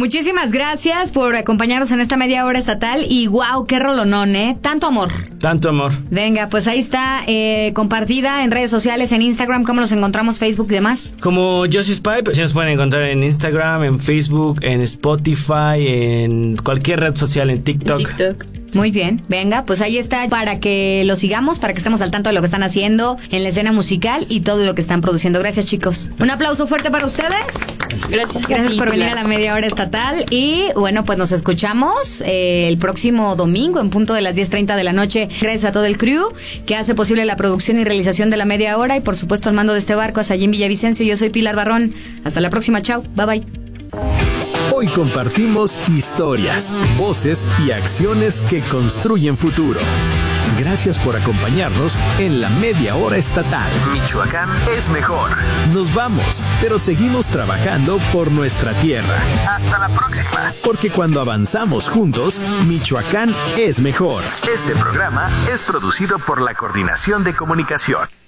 Muchísimas gracias por acompañarnos en esta media hora estatal. Y wow, qué rolonón, ¿eh? Tanto amor. Tanto amor. Venga, pues ahí está, compartida en redes sociales, en Instagram. ¿Cómo nos encontramos? Facebook y demás. Como Josie's Pipe, sí nos pueden encontrar en Instagram, en Facebook, en Spotify, en cualquier red social, en TikTok. Muy bien, venga, pues ahí está para que lo sigamos, para que estemos al tanto de lo que están haciendo en la escena musical y todo lo que están produciendo. Gracias, chicos. Un aplauso fuerte para ustedes. Gracias por venir a la media hora estatal. Y bueno, pues nos escuchamos el próximo domingo en punto de las 10:30 de la noche. Gracias a todo el crew que hace posible la producción y realización de la media hora y por supuesto al mando de este barco a Sayín Villavicencio. Yo soy Pilar Barrón. Hasta la próxima, chao, bye bye. Hoy compartimos historias, voces y acciones que construyen futuro. Gracias por acompañarnos en la media hora estatal. Michoacán es mejor. Nos vamos, pero seguimos trabajando por nuestra tierra. Hasta la próxima. Porque cuando avanzamos juntos, Michoacán es mejor. Este programa es producido por la Coordinación de Comunicación.